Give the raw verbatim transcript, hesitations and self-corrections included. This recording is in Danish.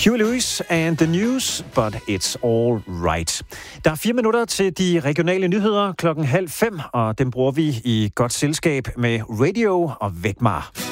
Huey Lewis and the News, but it's all right. Der er fire minutter til de regionale nyheder klokken halv fem, og dem bruger vi i godt selskab med Radio og Vækmar.